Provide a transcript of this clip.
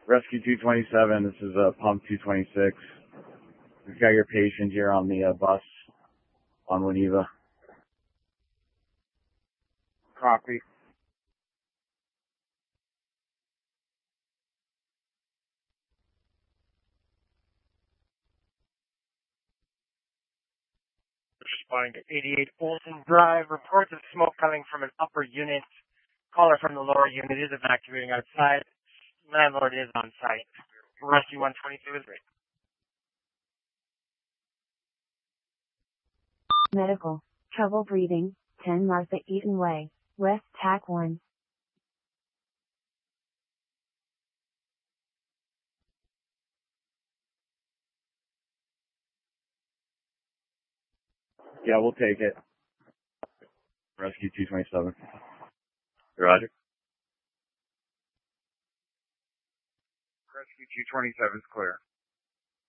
Rescue 227, this is Pump 226. We've got your patient here on the bus on Winneba. Copy. Responding to 88 Olson Drive. Reports of smoke coming from an upper unit. Caller from the lower unit is evacuating outside. Landlord is on site. Rescue 122 is ready. Medical. Trouble breathing. 10 Martha Eaton Way. West TAC 1. Yeah, we'll take it. Rescue 227. Roger. Rescue 227 is clear.